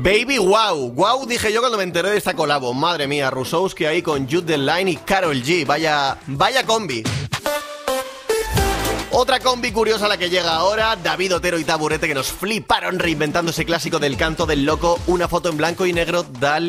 Baby wow, wow dije yo cuando me enteré de esta colabo. Madre mía, Rusowski ahí con Jude Delaney y Karol G. Vaya combi. Otra combi curiosa la que llega ahora, David Otero y Taburete, que nos fliparon reinventando ese clásico del canto del loco, una foto en blanco y negro, dale